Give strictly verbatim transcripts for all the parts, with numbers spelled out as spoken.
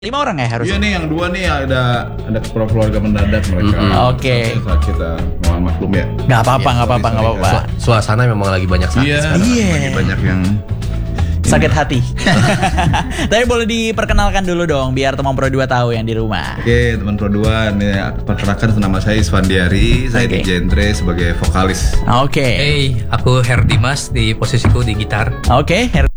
Lima orang ya harusnya? Iya nih yang dua nih ada ada keluarga mendadak mereka. Mm-hmm. Oke. Okay. Sakit ya, mohon maklum ya. Gak apa-apa, ya, gak apa-apa, gak apa-apa. Suasana memang lagi banyak sakit. Iya. Iya. Banyak yang sakit hati. Tapi boleh diperkenalkan dulu dong, biar teman Pro dua tahu yang di rumah. Oke, teman Pro dua nih, perkenalkan nama saya Isfandiari, saya okay. di genre sebagai vokalis. Oke. Okay. Hey, aku Herdimas di posisiku di gitar. Oke. Okay.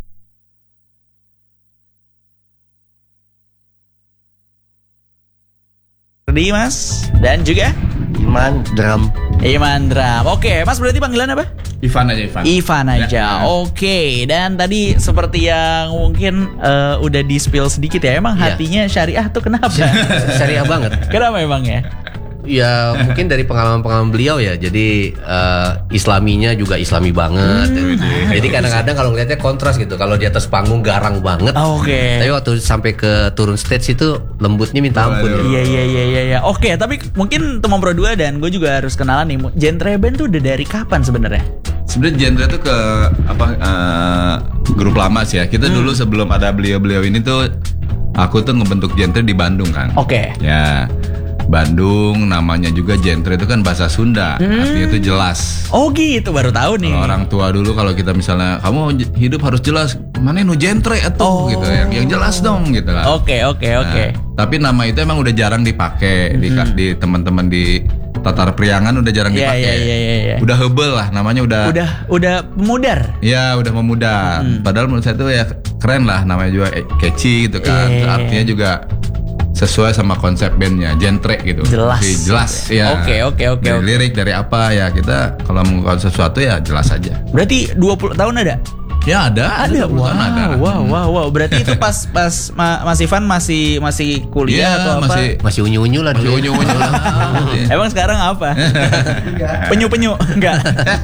Dimas dan juga Iman drum. Iman drum. Oke, Mas berarti panggilan apa? Ivan aja, Ivan. Ivan aja. Ya. Oke, dan tadi seperti yang mungkin uh, udah di spill sedikit ya, emang ya. Hatinya syariah tuh kenapa? Syariah banget. Kenapa emang ya? Ya mungkin dari pengalaman-pengalaman beliau ya. Jadi uh, Islaminya juga Islami banget. Hmm. Gitu. Jadi kadang-kadang kalau ngeliatnya kontras gitu. Kalau di atas panggung garang banget. Oh, Oke. Okay. Tapi waktu sampai ke turun stage itu lembutnya minta ampun. Iya iya iya iya. Ya. Oke, okay, tapi mungkin teman Pro dua dan gue juga harus kenalan nih. Genre band tuh udah dari kapan sebenarnya? Sebenarnya genre tuh ke apa uh, grup lama sih ya. Kita hmm. dulu sebelum ada beliau-beliau ini tuh aku tuh ngebentuk genre di Bandung kan. Oke. Okay. Ya. Bandung namanya juga genre itu kan bahasa Sunda, hmm. artinya itu jelas. Oh gitu, baru tahu nih. Kalau orang tua dulu kalau kita misalnya kamu hidup harus jelas, mana nu genre atau oh. gitu, yang yang jelas dong gitu lah. Oke oke oke. Tapi nama itu emang udah jarang dipakai hmm. di, di teman-teman di Tatar Priangan udah jarang yeah, dipakai. Yeah, yeah, yeah, yeah. Udah hebel lah namanya udah. Udah udah memudar. Ya udah memudar. Hmm. Padahal menurut saya tuh ya keren lah namanya juga catchy gitu kan. Yeah. Artinya juga sesuai sama konsep bandnya, genre gitu. Jelas. Jadi jelas ya. Oke oke oke. Dari lirik dari apa ya kita kalau mengungkapkan sesuatu ya jelas aja. Berarti dua puluh tahun ada? Ya ada. Ada. Wow, ada. wow wow wow. Berarti itu pas pas ma, Mas Ivan masih masih kuliah ya, atau apa? Masih masih unyu-unyu lah dulu. Masih unyu-unyu lah. Emang sekarang apa? Penyu-penyu enggak.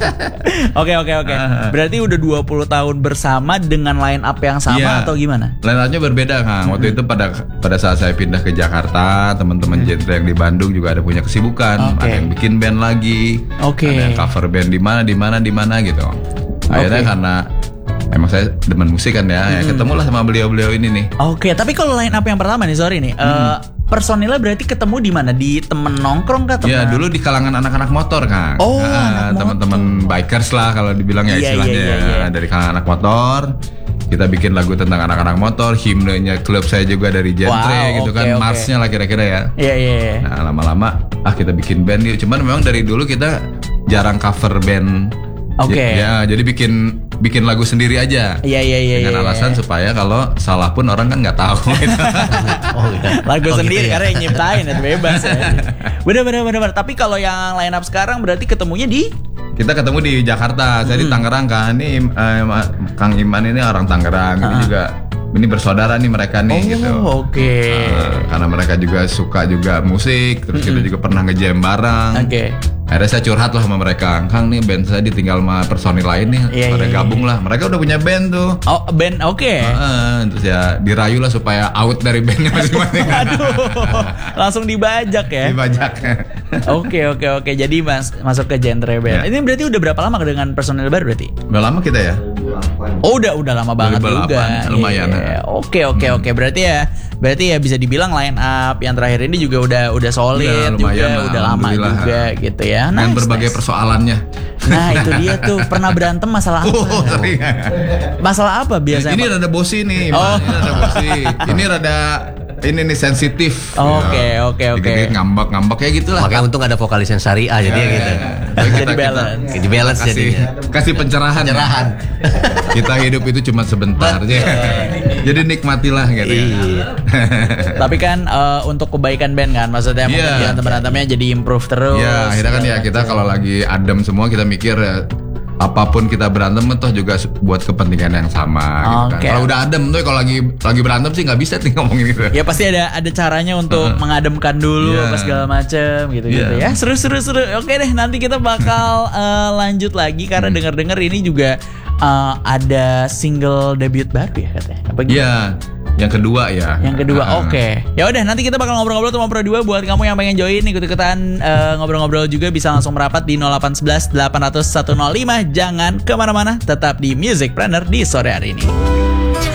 Oke oke oke. Berarti udah dua puluh tahun bersama dengan line up yang sama ya, atau gimana? Line up-nya berbeda, Kang. Waktu hmm. itu pada pada saat saya pindah ke Jakarta, teman-teman hmm. genre yang di Bandung juga ada punya kesibukan, okay. ada yang bikin band lagi. Okay. Ada yang cover band di mana di mana di mana gitu. Akhirnya okay. karena emang saya demen musik kan ya, hmm. ya ketemulah sama beliau-beliau ini nih. Oke, okay, tapi kalau line up yang pertama nih, sorry nih, hmm. uh, personilnya berarti ketemu di mana? Di temen nongkrong kah? Temen? Ya dulu di kalangan anak-anak motor kan. Oh, nah, teman-teman bikers lah kalau dibilang ya yeah, istilahnya yeah, yeah, yeah. dari kalangan anak motor. Kita bikin lagu tentang anak-anak motor, himnenya klub saya juga dari genre wow, gitu okay, kan, okay. marsnya lah kira-kira ya. Iya yeah, iya. Yeah, yeah. Nah lama-lama, ah kita bikin band yuk. Cuman memang dari dulu kita jarang cover band. Oke. Okay. Ya, jadi bikin bikin lagu sendiri aja. Iya iya iya. Dengan ya, alasan ya. supaya kalau salah pun orang kan nggak tahu. Oh, iya. Lagu oh, sendiri gitu ya? Karena yang nyiptain itu bebas ya. Bener bener bener. Tapi kalau yang line up sekarang berarti ketemunya di? Kita ketemu di Jakarta. Saya hmm. di Tangerang kan. Ini eh, Kang Iman ini orang Tangerang. Uh-huh. Ini juga ini bersaudara nih mereka nih oh, gitu. Oh oke. Okay. Uh, karena mereka juga suka juga musik. Terus mm-hmm. kita juga pernah nge-jam bareng. Oke. Okay. Akhirnya saya curhat lah sama mereka, Kang nih band saya ditinggal sama personil lain nih, yeah, pada yeah, gabung yeah. lah. Mereka udah punya band tuh. Oh band oke. Okay. Uh, terus ya dirayu lah supaya out dari bandnya masing-masing. Aduh, langsung dibajak ya. Dibajak. Oke oke oke. Jadi mas masuk ke genre band. Yeah. Ini berarti udah berapa lama dengan personil baru berarti? Udah lama kita ya. Oh udah udah lama banget juga. Lumayan. Yeah. Oke oke oke. Berarti ya berarti ya bisa dibilang line up yang terakhir ini juga udah udah solid ya, juga, lah, udah lama juga gitu ya. Dengan nice, berbagai nice. persoalannya. Nah itu dia tuh. Pernah berantem masalah apa? Oh, sering. Masalah apa biasanya? Ini rada bosi nih. Oh. Ini rada bosi. Ini rada ini nih sensitif. Oke oke oke. Ngambek-ngambek kayak gitulah. Makanya untung ada vokalis yang syariah jadi ya, gitu. Jadi balance. Jadi balance kasih, jadinya. Kasih pencerahan. Pencerahan. Kita hidup itu cuma sebentar aja. Jadi nikmatilah gitu ya. Tapi kan uh, untuk kebaikan band kan, maksudnya yeah. mungkin berantem-berantemnya jadi improve terus. Iya, yeah, akhirnya kan ya kita kalau lagi adem semua kita mikir ya, apapun kita berantem toh juga buat kepentingan yang sama. Okay. Gitu kan. Kalau udah adem tuh kalau lagi lagi berantem sih nggak bisa nih ngomongin gitu. Ya pasti ada ada caranya untuk uh, mengademkan dulu yeah. apa segala macam gitu-gitu yeah. ya. Seru-seru-seru. Oke deh, nanti kita bakal uh, lanjut lagi karena hmm. dengar-dengar ini juga uh, ada single debut baru ya katanya. Apa gitu? Iya. Yeah. Yang kedua ya. Yang kedua, uh, oke. Okay. Ya udah, nanti kita bakal ngobrol-ngobrol sama Pro dua. Buat kamu yang pengen join, ikut-ikutan uh, ngobrol-ngobrol juga bisa langsung merapat di nol delapan satu satu delapan nol nol satu nol lima. Jangan kemana-mana, tetap di Musicpreneur di sore hari ini.